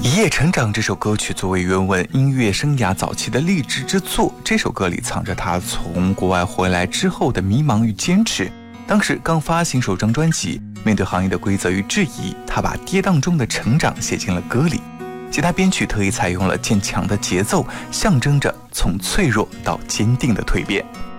一夜成长这首歌曲作为袁文音乐生涯早期的励志之作，这首歌里藏着他从国外回来之后的迷茫与坚持。当时刚发行首张专辑，面对行业的规则与质疑，他把跌宕中的成长写进了歌里。吉他编曲特意采用了渐强的节奏，象征着从脆弱到坚定的蜕变。